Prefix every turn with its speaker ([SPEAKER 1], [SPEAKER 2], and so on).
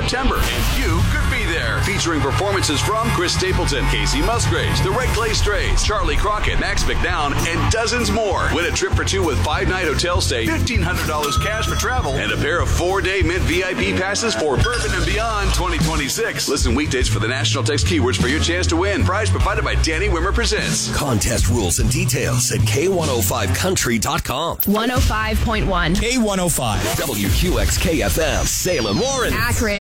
[SPEAKER 1] September, and you could be there. Featuring performances from Chris Stapleton, Casey Musgraves, the Red Clay Strays, Charlie Crockett, Max McDowell, and dozens more. Win a trip for two with 5-night hotel stay, $1,500 cash for travel, and a pair of 4-day Mint VIP passes for Bourbon and Beyond 2026. Listen weekdays for the national text keywords for your chance to win. Prize provided by Danny Wimmer Presents.
[SPEAKER 2] Contest rules and details at K105country.com.
[SPEAKER 3] 105.1.
[SPEAKER 2] K105. WQXK-FM, Salem, Warren.
[SPEAKER 3] Accurate.